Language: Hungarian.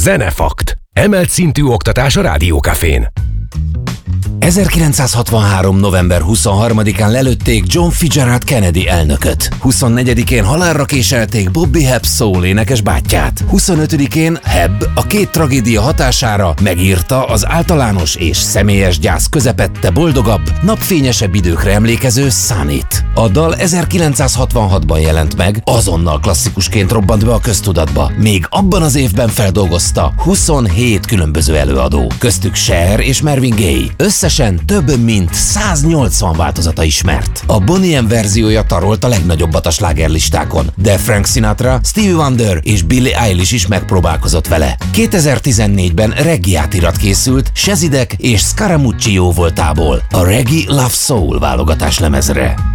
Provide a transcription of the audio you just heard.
Zenefakt. Emelt szintű oktatás a Rádiókafén. 1963. november 23-án lelőtték John Fitzgerald Kennedy elnököt. 24-én halálra késelték Bobby Hebb soul énekes bátyját. 25-én Hebb a két tragédia hatására megírta az általános és személyes gyász közepette boldogabb, napfényesebb időkre emlékező Sunnyt. A dal 1966-ban jelent meg, azonnal klasszikusként robbant be a köztudatba. Még abban az évben feldolgozta 27 különböző előadó, köztük Cher és Marvin Gaye. Összesen több mint 180 változata ismert. A Boney M verziója tarolt a legnagyobbat a slágerlistákon, de Frank Sinatra, Stevie Wonder és Billie Eilish is megpróbálkozott vele. 2014-ben reggae átirat készült Shazidek és Scaramucci jóvoltából a Reggae Love Soul válogatás lemezre.